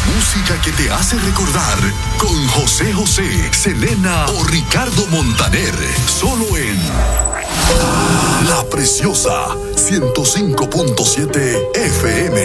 música que te hace recordar con José José, Selena o Ricardo Montaner. Solo en La Preciosa 105.7 FM.